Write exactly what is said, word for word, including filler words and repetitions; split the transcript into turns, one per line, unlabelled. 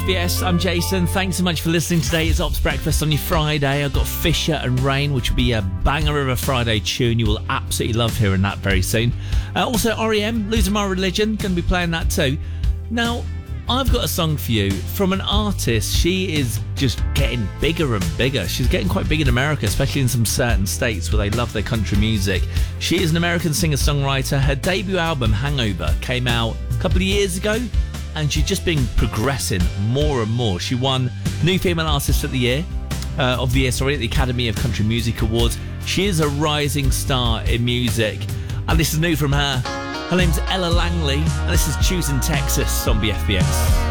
F B S. I'm Jason. Thanks so much for listening today. It's Ops Breakfast on your Friday. I've got Fisher and Rain, which will be a banger of a Friday tune. You will absolutely love hearing that very soon. Uh, also, R E M, Losing My Religion, going to be playing that too. Now, I've got a song for you from an artist. She is just getting bigger and bigger. She's getting quite big in America, especially in some certain states where they love their country music. She is an American singer-songwriter. Her debut album, Hangover, came out a couple of years ago, and she's just been progressing more and more. She won New Female Artist of the Year, uh, of the Year, sorry, at the Academy of Country Music Awards. She is a rising star in music, and this is new from her. Her name's Ella Langley, and this is Choosing Texas on B F B S.